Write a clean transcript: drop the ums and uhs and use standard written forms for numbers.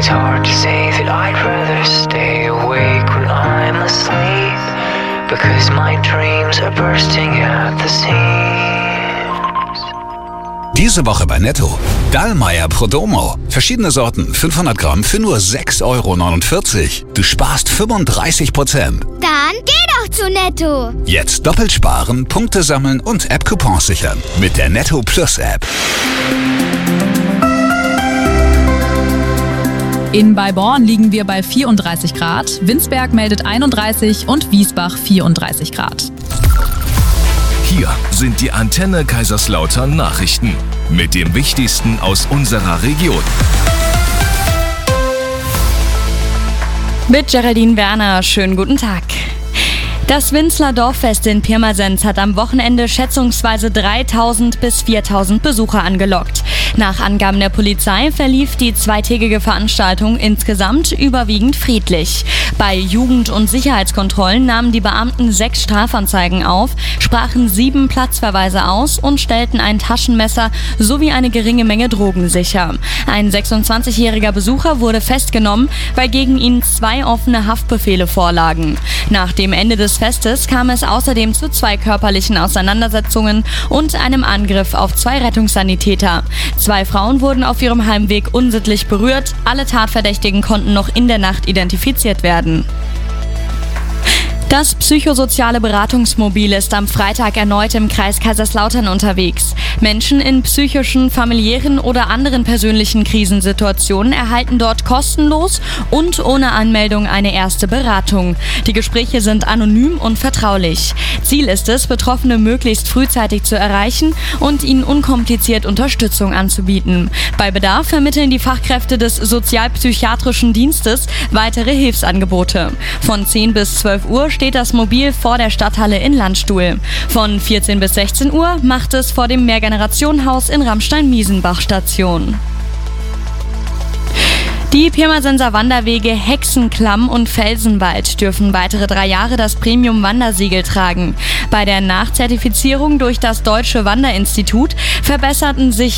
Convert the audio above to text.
hard to say that I'd rather stay awake when I'm asleep, because my dreams are bursting at the seams. Diese Woche bei Netto. Dallmayr Prodomo. Verschiedene Sorten, 500 Gramm für nur 6,49 €. Du sparst 35%. Dann geh doch zu Netto. Jetzt doppelt sparen, Punkte sammeln und App-Coupons sichern. Mit der Netto Plus App. In Beiborn liegen wir bei 34 Grad, Winsberg meldet 31 und Wiesbach 34 Grad. Hier sind die Antenne Kaiserslautern Nachrichten mit dem Wichtigsten aus unserer Region. Mit Geraldine Werner, schönen guten Tag. Das Winzler Dorffest in Pirmasens hat am Wochenende schätzungsweise 3.000 bis 4.000 Besucher angelockt. Nach Angaben der Polizei verlief die zweitägige Veranstaltung insgesamt überwiegend friedlich. Bei Jugend- und Sicherheitskontrollen nahmen die Beamten 6 Strafanzeigen auf, sprachen 7 Platzverweise aus und stellten ein Taschenmesser sowie eine geringe Menge Drogen sicher. Ein 26-jähriger Besucher wurde festgenommen, weil gegen ihn 2 offene Haftbefehle vorlagen. Nach dem Ende des Festes kam es außerdem zu 2 körperlichen Auseinandersetzungen und einem Angriff auf 2 Rettungssanitäter. 2 Frauen wurden auf ihrem Heimweg unsittlich berührt. Alle Tatverdächtigen konnten noch in der Nacht identifiziert werden. Das psychosoziale Beratungsmobil ist am Freitag erneut im Kreis Kaiserslautern unterwegs. Menschen in psychischen, familiären oder anderen persönlichen Krisensituationen erhalten dort kostenlos und ohne Anmeldung eine erste Beratung. Die Gespräche sind anonym und vertraulich. Ziel ist es, Betroffene möglichst frühzeitig zu erreichen und ihnen unkompliziert Unterstützung anzubieten. Bei Bedarf vermitteln die Fachkräfte des Sozialpsychiatrischen Dienstes weitere Hilfsangebote. Von 10 bis 12 Uhr steht das Mobil vor der Stadthalle in Landstuhl. Von 14 bis 16 Uhr macht es vor dem Mehrgenerationenhaus in Ramstein-Miesenbach Station. Die Pirmasenser Wanderwege Hexenklamm und Felsenwald dürfen weitere 3 Jahre das Premium-Wandersiegel tragen. Bei der Nachzertifizierung durch das Deutsche Wanderinstitut verbesserten sich